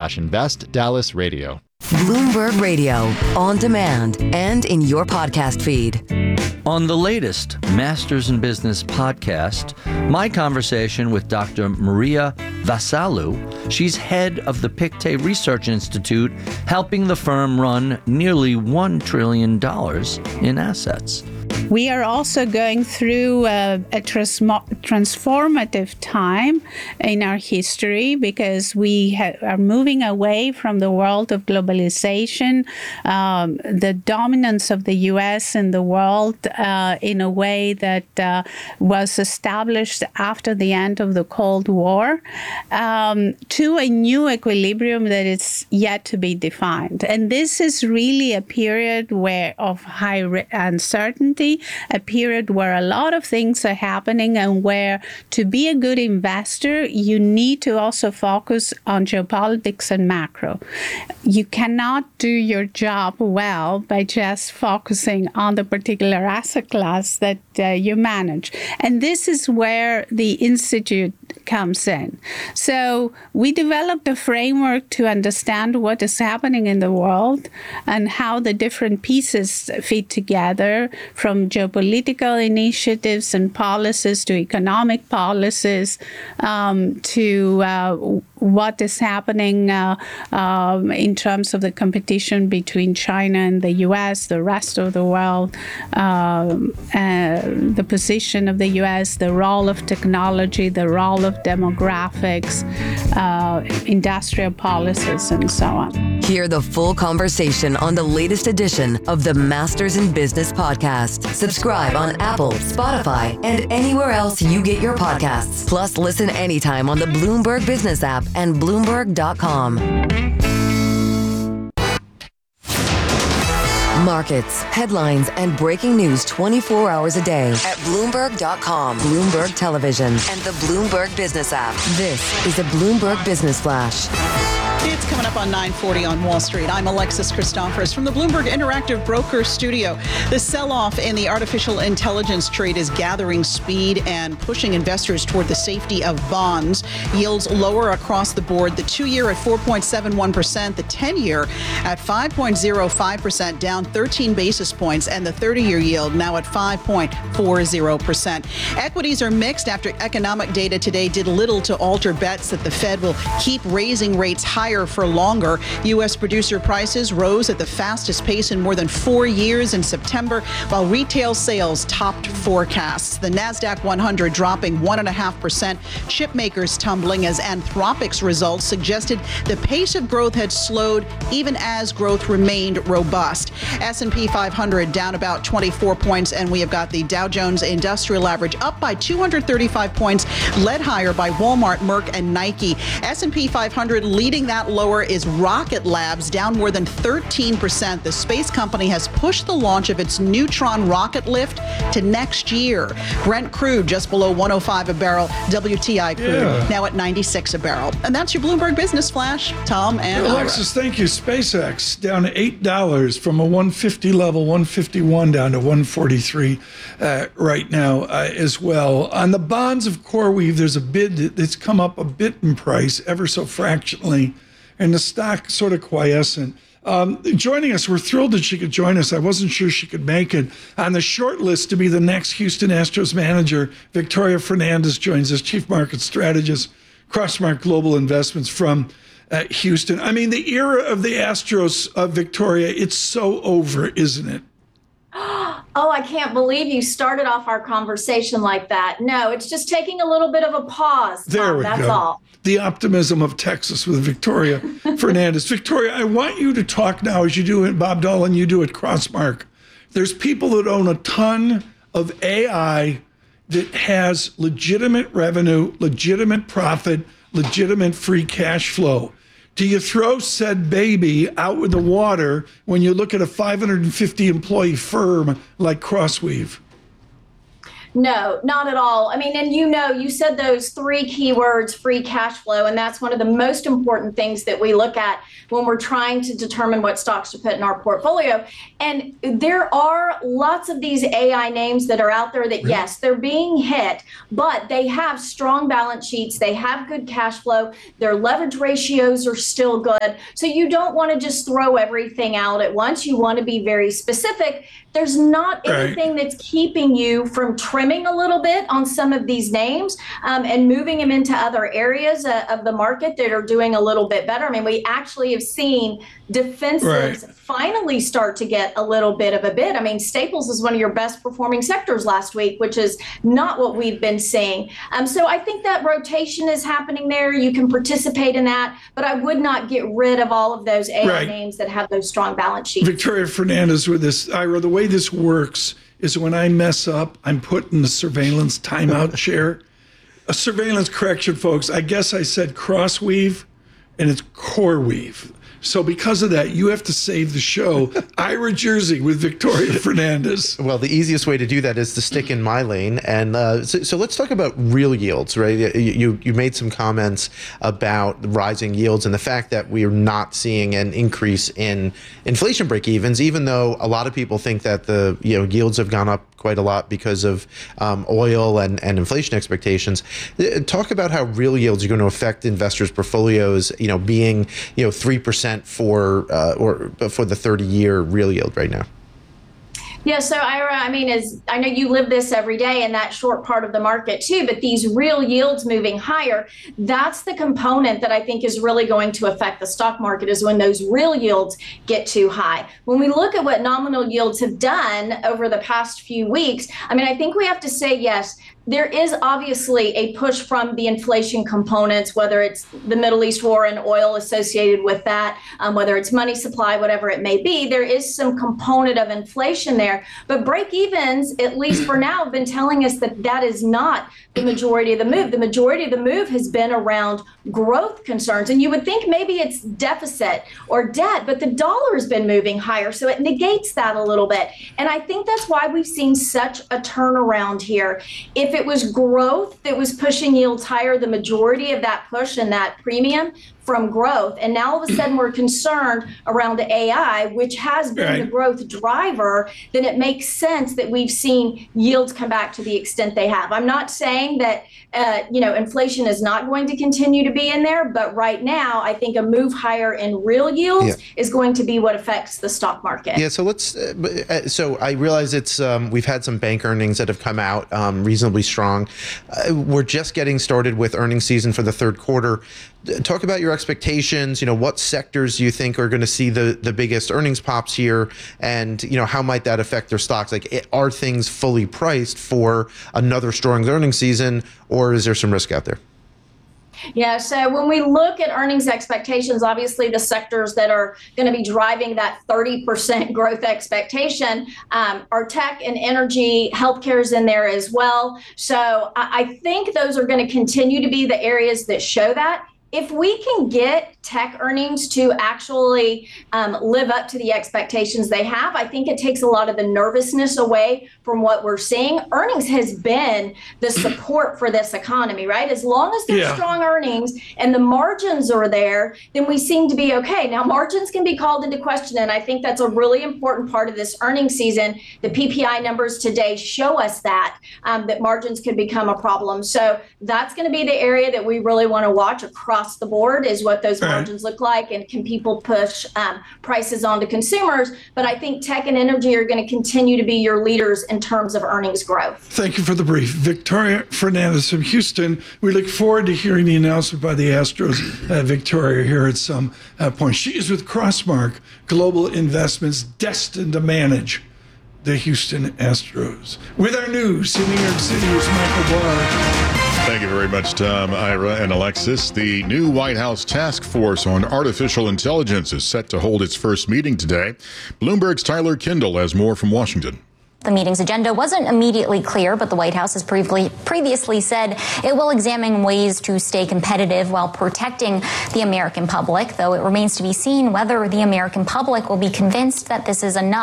bloomberg.com/investdallasradio. Bloomberg Radio, on demand and in your podcast feed. On the latest Masters in Business podcast, my conversation with Dr. Maria Vasalou. She's head of the Pictet Research Institute, helping the firm run nearly $1 trillion in assets. We are also going through a transformative time in our history because we are moving away from the world of globalization, the dominance of the U.S. in the world in a way that was established after the end of the Cold War, to a new equilibrium that is yet to be defined. And this is really a period of high uncertainty, a period where a lot of things are happening and where to be a good investor, you need to also focus on geopolitics and macro. You cannot do your job well by just focusing on the particular asset class that you manage. And this is where the Institute comes in. So we developed a framework to understand what is happening in the world and how the different pieces fit together, from geopolitical initiatives and policies to economic policies, to what is happening in terms of the competition between China and the U.S., the rest of the world, the position of the U.S., the role of technology, the role of demographics, industrial policies, and so on. Hear the full conversation on the latest edition of the Masters in Business podcast. Subscribe on Apple, Spotify, and anywhere else you get your podcasts. Plus, listen anytime on the Bloomberg Business app and Bloomberg.com. Markets, headlines, and breaking news 24 hours a day at Bloomberg.com, Bloomberg Television, and the Bloomberg Business app. This is a Bloomberg Business Flash. It's coming up on 9:40 on Wall Street. I'm Alexis Christoforous from the Bloomberg Interactive Broker Studio. The sell-off in the artificial intelligence trade is gathering speed and pushing investors toward the safety of bonds. Yields lower across the board. The 2-year at 4.71%, the 10-year at 5.05%, down 13 basis points, and the 30-year yield now at 5.40%. Equities are mixed after economic data today did little to alter bets that the Fed will keep raising rates higher for longer. U.S. producer prices rose at the fastest pace in more than 4 years in September, while retail sales topped forecasts. The NASDAQ 100 dropping 1.5%. Chip makers tumbling as Anthropic's results suggested the pace of growth had slowed even as growth remained robust. S&P 500 down about 24 points, and we have got the Dow Jones Industrial Average up by 235 points, led higher by Walmart, Merck, and Nike. S&P 500 leading that lower is Rocket Labs, down more than 13%. The space company has pushed the launch of its Neutron rocket lift to next year. Brent crude just below 105 a barrel. WTI crude now at 96 a barrel. And that's your Bloomberg Business Flash. Tom and Alexis, thank you. SpaceX down to $8 from a 150 level, 151 down to 143 right now as well. On the bonds of CoreWeave, there's a bid that's come up a bit in price, ever so fractionally, and the stock sort of quiescent. Joining us, we're thrilled that she could join us. I wasn't sure she could make it. On the short list to be the next Houston Astros manager, Victoria Fernandez joins us, Chief Market Strategist, Crossmark Global Investments from Houston. I mean, the era of the Astros, Victoria, it's so over, isn't it? Oh, I can't believe you started off our conversation like that. No, it's just taking a little bit of a pause. There we That's go. all. The optimism of Texas with Victoria Fernandez. Victoria, I want you to talk now, as you do at Bob Dolan, you do at Crossmark. There's people that own a ton of AI that has legitimate revenue, legitimate profit, legitimate free cash flow. Do you throw said baby out with the water when you look at a 550 employee firm like CrossWeave? No, not at all. I mean, and you said those three keywords, free cash flow, and that's one of the most important things that we look at when we're trying to determine what stocks to put in our portfolio. And there are lots of these AI names that are out there that, yes, they're being hit, but they have strong balance sheets. They have good cash flow. Their leverage ratios are still good. So you don't want to just throw everything out at once. You want to be very specific. There's not anything that's keeping you from trimming a little bit on some of these names and moving them into other areas of the market that are doing a little bit better. I mean, we actually have seen defensives finally start to get a little bit of a bid. I mean, Staples is one of your best performing sectors last week, which is not what we've been seeing. So I think that rotation is happening there. You can participate in that, but I would not get rid of all of those AI names that have those strong balance sheets. Victoria Fernandez with this. Ira, the way this works is when I mess up, I'm put in the surveillance timeout chair. A surveillance correction, folks. I guess I said crossweave, and it's CoreWeave. So because of that, you have to save the show. Ira Jersey with Victoria Fernandez. Well, the easiest way to do that is to stick in my lane. And so let's talk about real yields, right? You made some comments about the rising yields and the fact that we are not seeing an increase in inflation break-evens, even though a lot of people think that the yields have gone up quite a lot because of oil and inflation expectations. Talk about how real yields are going to affect investors' portfolios, being 3% for the 30-year real yield right now. Yeah, so Ira, I mean, I know you live this every day in that short part of the market too, but these real yields moving higher, that's the component that I think is really going to affect the stock market, is when those real yields get too high. When we look at what nominal yields have done over the past few weeks, I mean, I think we have to say, yes, there is obviously a push from the inflation components, whether it's the Middle East war and oil associated with that, whether it's money supply, whatever it may be, there is some component of inflation there. But break evens, at least for now, have been telling us that that is not the majority of the move. The majority of the move has been around growth concerns. And you would think maybe it's deficit or debt, but the dollar has been moving higher. So it negates that a little bit. And I think that's why we've seen such a turnaround here. If it was growth that was pushing yields higher, the majority of that push and that premium from growth. And now all of a sudden we're concerned around the AI, which has been the growth driver, then it makes sense that we've seen yields come back to the extent they have. I'm not saying that, inflation is not going to continue to be in there, but right now I think a move higher in real yields is going to be what affects the stock market. Yeah, so so I realize it's, we've had some bank earnings that have come out reasonably strong. We're just getting started with earnings season for the third quarter. Talk about your expectations. What sectors do you think are going to see the biggest earnings pops here, and how might that affect their stocks? Like, are things fully priced for another strong earnings season, or is there some risk out there? Yeah, so when we look at earnings expectations, obviously the sectors that are going to be driving that 30% growth expectation are tech and energy. Healthcare is in there as well. So I think those are going to continue to be the areas that show that. If we can get tech earnings to actually live up to the expectations they have, I think it takes a lot of the nervousness away from what we're seeing. Earnings has been the support for this economy, right? As long as there's strong earnings and the margins are there, then we seem to be okay. Now, margins can be called into question, and I think that's a really important part of this earnings season. The PPI numbers today show us that margins could become a problem. So that's going to be the area that we really want to watch across the board, is what those margins look like, and can people push prices on to consumers. But I think tech and energy are going to continue to be your leaders in terms of earnings growth. Thank you for the brief. Victoria Fernandez from Houston. We look forward to hearing the announcement by the Astros, Victoria, here at some point. She is with Crossmark Global Investments, destined to manage the Houston Astros. With our news in New York City is Michael Barr. Thank you very much, Tom, Ira, and Alexis. The new White House Task Force on Artificial Intelligence is set to hold its first meeting today. Bloomberg's Tyler Kindle has more from Washington. The meeting's agenda wasn't immediately clear, but the White House has previously said it will examine ways to stay competitive while protecting the American public, though it remains to be seen whether the American public will be convinced that this is enough.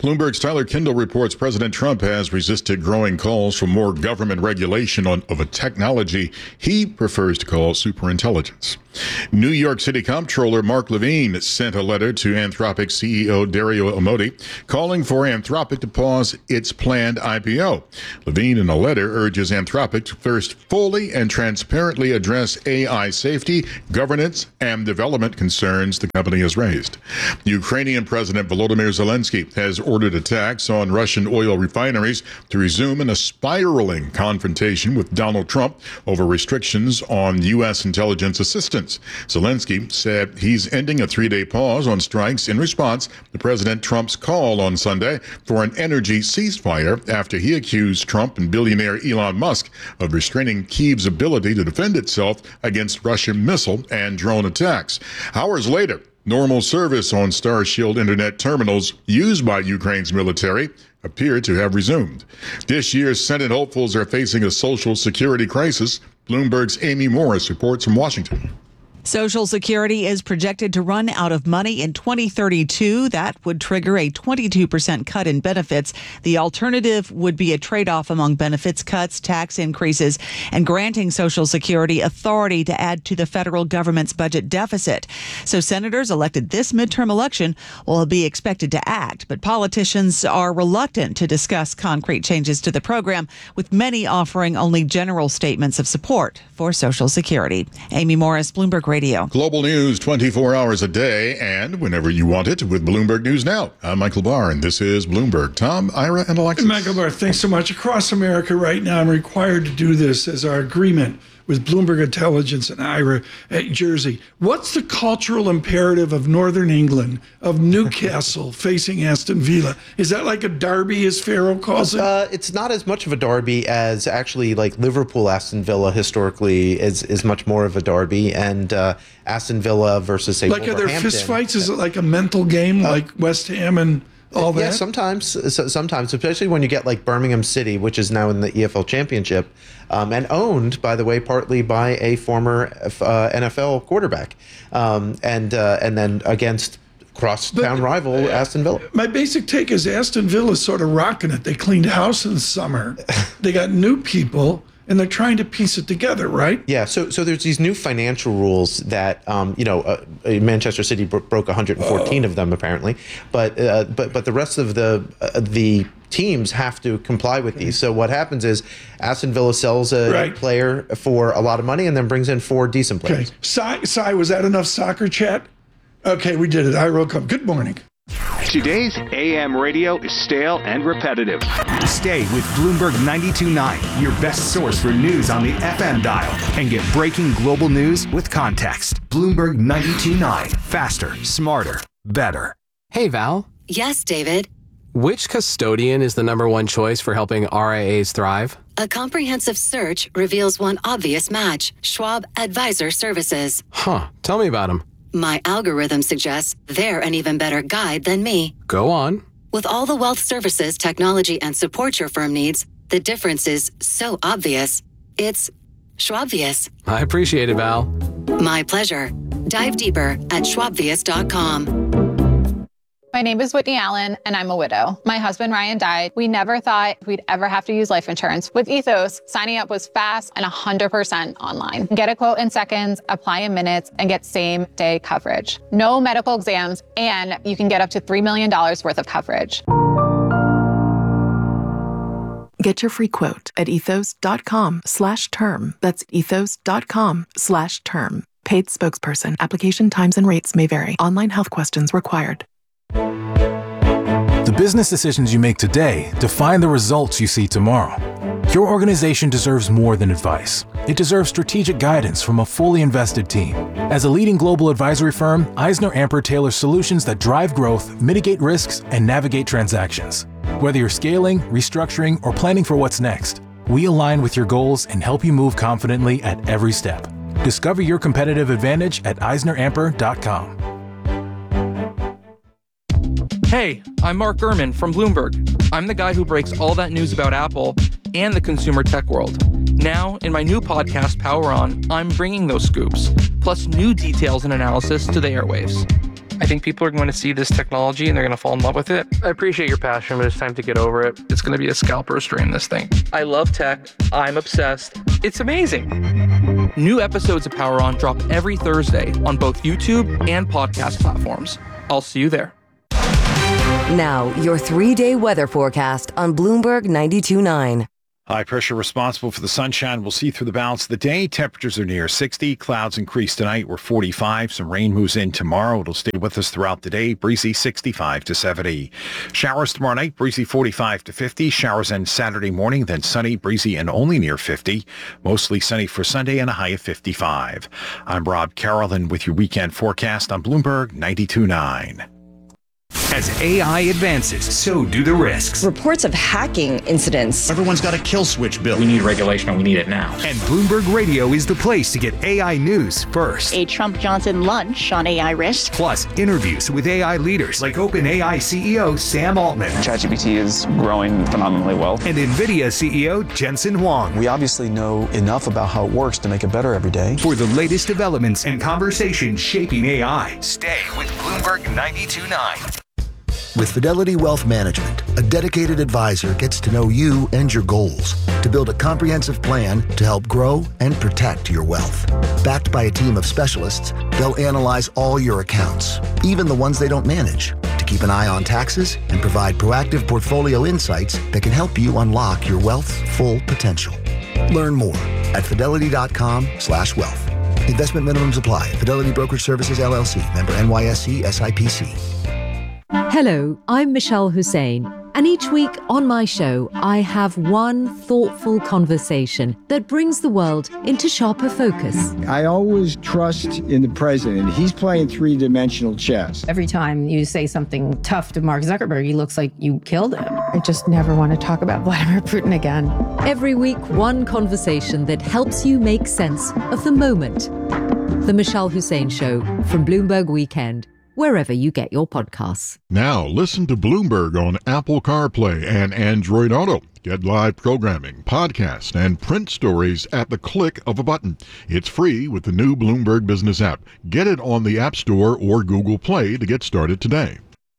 Bloomberg's Tyler Kindle reports President Trump has resisted growing calls for more government regulation of a technology he prefers to call superintelligence. New York City Comptroller Mark Levine sent a letter to Anthropic CEO Dario Amodei calling for Anthropic to pause its planned IPO. Levine, in a letter, urges Anthropic to first fully and transparently address AI safety, governance, and development concerns the company has raised. Ukrainian President Volodymyr Zelensky has ordered attacks on Russian oil refineries to resume in a spiraling confrontation with Donald Trump over restrictions on U.S. intelligence assistance. Zelensky said he's ending a 3-day pause on strikes in response to President Trump's call on Sunday for an energy ceasefire after he accused Trump and billionaire Elon Musk of restraining Kyiv's ability to defend itself against Russian missile and drone attacks. Hours later, normal service on Starshield internet terminals used by Ukraine's military appeared to have resumed. This year's Senate hopefuls are facing a social security crisis. Bloomberg's Amy Morris reports from Washington. Social Security is projected to run out of money in 2032. That would trigger a 22% cut in benefits. The alternative would be a trade-off among benefits cuts, tax increases, and granting Social Security authority to add to the federal government's budget deficit. So senators elected this midterm election will be expected to act, but politicians are reluctant to discuss concrete changes to the program, with many offering only general statements of support for Social Security. Amy Morris, Bloomberg Radio. Global news 24 hours a day and whenever you want it with Bloomberg News Now. I'm Michael Barr, and this is Bloomberg. Tom, Ira, and Alexis. Michael Barr, thanks so much. Across America right now, I'm required to do this as our agreement with Bloomberg Intelligence and Ira at Jersey. What's the cultural imperative of Northern England, of Newcastle facing Aston Villa? Is that like a derby, as Farrell calls it? It's not as much of a derby as actually like Liverpool Aston Villa historically is much more of a derby, and Aston Villa versus, say, like, are there fist fights? Is it like a mental game like West Ham and all that? Yeah, sometimes, especially when you get like Birmingham City, which is now in the EFL Championship, and owned, by the way, partly by a former NFL quarterback, and then against crosstown rival Aston Villa. My basic take is Aston Villa's sort of rocking it. They cleaned house in the summer. They got new people, and they're trying to piece it together, right? Yeah. So there's these new financial rules that Manchester City broke 114 of them apparently, but the rest of the teams have to comply with these. So what happens is Aston Villa sells a player for a lot of money and then brings in 4 decent players. Okay. Cy, was that enough soccer chat? Okay, we did it. Ira, come. Good morning. Today's AM radio is stale and repetitive. Stay with Bloomberg 92.9, your best source for news on the FM dial, and get breaking global news with context. Bloomberg 92.9, faster, smarter, better. Hey, Val. Yes, David. Which custodian is the #1 choice for helping RIAs thrive? A comprehensive search reveals one obvious match: Schwab Advisor Services. Huh. Tell me about them. My algorithm suggests they're an even better guide than me. Go on. With all the wealth services, technology, and support your firm needs, the difference is so obvious. It's Schwabvious. I appreciate it, Val. My pleasure. Dive deeper at schwabvious.com. My name is Whitney Allen, and I'm a widow. My husband, Ryan, died. We never thought we'd ever have to use life insurance. With Ethos, signing up was fast and 100% online. Get a quote in seconds, apply in minutes, and get same-day coverage. No medical exams, and you can get up to $3 million worth of coverage. Get your free quote at ethos.com/term. That's ethos.com/term. Paid spokesperson. Application times and rates may vary. Online health questions required. The business decisions you make today define the results you see tomorrow. Your organization deserves more than advice. It deserves strategic guidance from a fully invested team. As a leading global advisory firm, EisnerAmper tailors solutions that drive growth, mitigate risks, and navigate transactions. Whether you're scaling, restructuring, or planning for what's next, we align with your goals and help you move confidently at every step. Discover your competitive advantage at EisnerAmper.com. Hey, I'm Mark Gurman from Bloomberg. I'm the guy who breaks all that news about Apple and the consumer tech world. Now, in my new podcast, Power On, I'm bringing those scoops, plus new details and analysis to the airwaves. I think people are going to see this technology and they're going to fall in love with it. I appreciate your passion, but it's time to get over it. It's going to be a scalp roaster in this thing. I love tech. I'm obsessed. It's amazing. New episodes of Power On drop every Thursday on both YouTube and podcast platforms. I'll see you there. Now, your 3-day weather forecast on Bloomberg 92.9. High pressure responsible for the sunshine. We'll see through the balance of the day. Temperatures are near 60. Clouds increase tonight. We're 45. Some rain moves in tomorrow. It'll stay with us throughout the day. Breezy 65 to 70. Showers tomorrow night. Breezy 45 to 50. Showers end Saturday morning. Then sunny, breezy, and only near 50. Mostly sunny for Sunday and a high of 55. I'm Rob Carroll with your weekend forecast on Bloomberg 92.9. As AI advances, so do the risks. Reports of hacking incidents. Everyone's got a kill switch built. We need regulation and we need it now. And Bloomberg Radio is the place to get AI news first. A Trump-Johnson lunch on AI risk. Plus, interviews with AI leaders like OpenAI CEO Sam Altman. ChatGPT is growing phenomenally well. And NVIDIA CEO Jensen Huang. We obviously know enough about how it works to make it better every day. For the latest developments and conversations shaping AI, stay with Bloomberg 92.9. With Fidelity Wealth Management, a dedicated advisor gets to know you and your goals to build a comprehensive plan to help grow and protect your wealth. Backed by a team of specialists, they'll analyze all your accounts, even the ones they don't manage, to keep an eye on taxes and provide proactive portfolio insights that can help you unlock your wealth's full potential. Learn more at fidelity.com/wealth. Investment minimums apply. Fidelity Brokerage Services, LLC. Member NYSE SIPC. Hello, I'm Michelle Hussein, and each week on my show, I have one thoughtful conversation that brings the world into sharper focus. I always trust in the president. He's playing three-dimensional chess. Every time you say something tough to Mark Zuckerberg, he looks like you killed him. I just never want to talk about Vladimir Putin again. Every week, one conversation that helps you make sense of the moment. The Michelle Hussein Show from Bloomberg Weekend, wherever you get your podcasts. Now listen to Bloomberg on Apple CarPlay and Android Auto. Get live programming, podcasts, and print stories at the click of a button. It's free with the new Bloomberg Business app. Get it on the App Store or Google Play to get started today.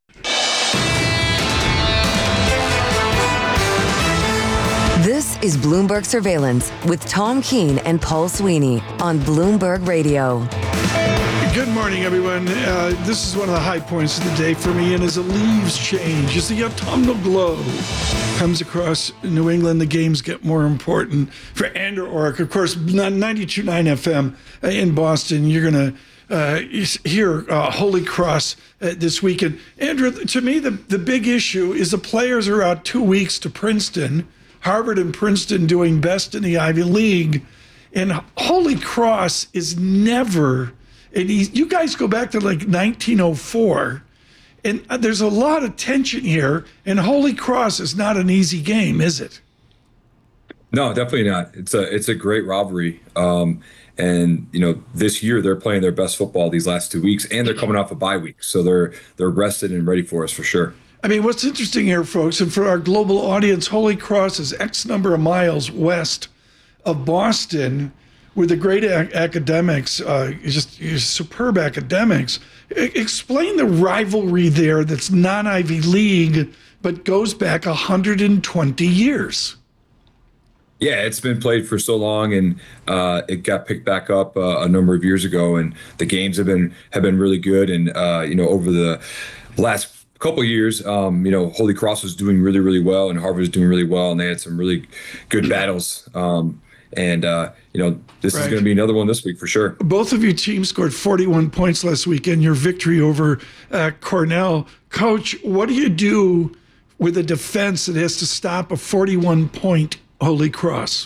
This is Bloomberg Surveillance with Tom Keene and Paul Sweeney on Bloomberg Radio. Good morning, everyone. This is one of the high points of the day for me, and as the leaves change, as the autumnal glow comes across New England, the games get more important. For Andrew Orrick, of course, 92.9 FM in Boston, you're going to hear Holy Cross this weekend. Andrew, to me, the big issue is the players are out 2 weeks to Princeton, Harvard and Princeton doing best in the Ivy League, and Holy Cross is never... And you guys go back to like 1904, and there's a lot of tension here, and Holy Cross is not an easy game, is it? No, definitely not. It's a great rivalry. And, you know, this year they're playing their best football these last 2 weeks, and they're coming off a bye week. So they're rested and ready for us for sure. I mean, what's interesting here, folks, and for our global audience, Holy Cross is X number of miles west of Boston, with the great academics, just superb academics. Explain the rivalry there that's non-Ivy League, but goes back 120 years. Yeah, it's been played for so long, and it got picked back up a number of years ago, and the games have been really good. And you know, over the last couple of years, you know, Holy Cross was doing really, really well, and Harvard was doing really well, and they had some really good battles. And, you know, this is going to be another one this week for sure. Both of your teams scored 41 points last weekend, your victory over Cornell. Coach, what do you do with a defense that has to stop a 41-point Holy Cross?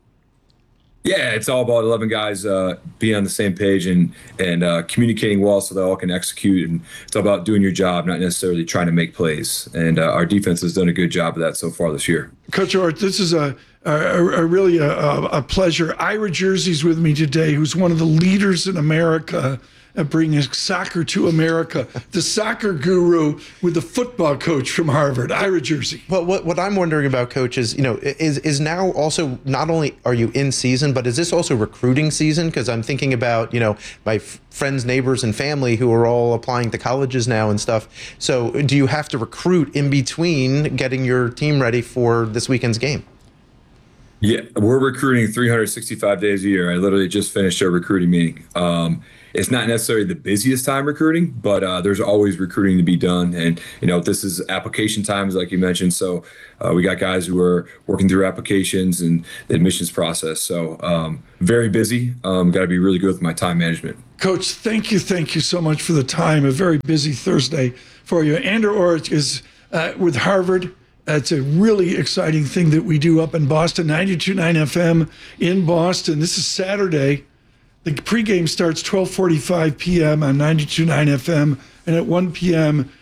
Yeah, it's all about 11 guys being on the same page and communicating well so they all can execute. And it's all about doing your job, not necessarily trying to make plays. And our defense has done a good job of that so far this year. Coach Orrick, this is really a pleasure. Ira Jersey's with me today, who's one of the leaders in America bringing soccer to America. The soccer guru with the football coach from Harvard, Ira Jersey. Well, what I'm wondering about, Coach, is, is now also, not only are you in season, but is this also recruiting season? Because I'm thinking about, my friends, neighbors, and family who are all applying to colleges now and stuff. So do you have to recruit in between getting your team ready for this weekend's game? Yeah, we're recruiting 365 days a year. I literally just finished our recruiting meeting. It's not necessarily the busiest time recruiting, but there's always recruiting to be done. And, this is application times, like you mentioned. So we got guys who are working through applications and the admissions process. So very busy. Got to be really good with my time management. Coach, thank you so much for the time. A very busy Thursday for you. Andrew Orich is with Harvard. It's a really exciting thing that we do up in Boston, 92.9 FM in Boston. This is Saturday. The pregame starts 12:45 p.m. on 92.9 FM, and at 1 p.m.,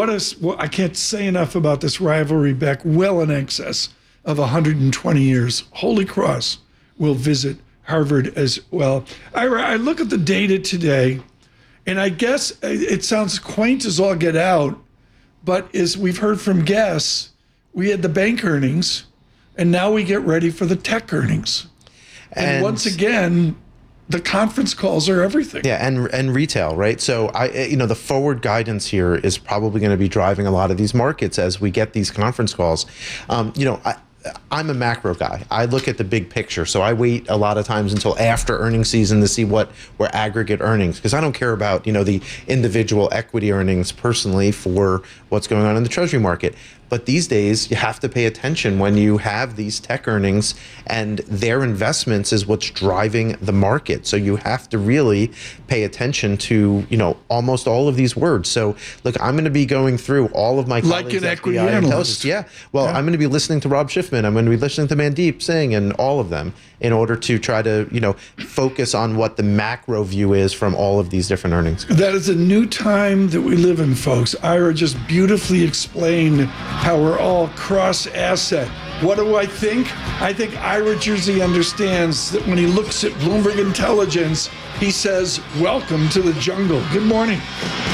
I can't say enough about this rivalry, Beck, well in excess of 120 years. Holy Cross will visit Harvard as well. I look at the data today, and I guess it sounds quaint as all get out, but as we've heard from guests, we had the bank earnings, and now we get ready for the tech earnings. And once again, the conference calls are everything. Yeah, and retail, right? So the forward guidance here is probably going to be driving a lot of these markets as we get these conference calls. I'm a macro guy. I look at the big picture. So I wait a lot of times until after earnings season to see what were aggregate earnings, because I don't care about, the individual equity earnings personally for what's going on in the treasury market. But these days, you have to pay attention when you have these tech earnings, and their investments is what's driving the market. So you have to really pay attention to, almost all of these words. So look, I'm going to be going through all of my colleagues. Like an equity analyst. Yeah. Well, I'm going to be listening to Rob Schiffman. I'm going to be listening to Mandeep Singh and all of them in order to try to, focus on what the macro view is from all of these different earnings. That is a new time that we live in, folks. Ira just beautifully explained how we're all cross-asset. What do I think? I think Ira Jersey understands that when he looks at Bloomberg Intelligence, he says, welcome to the jungle. Good morning.